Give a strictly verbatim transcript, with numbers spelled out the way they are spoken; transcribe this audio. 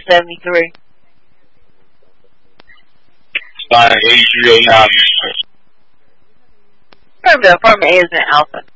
seventy-three. Starting eighty-three, eighty-nine. Probably apartment A is in Alpha.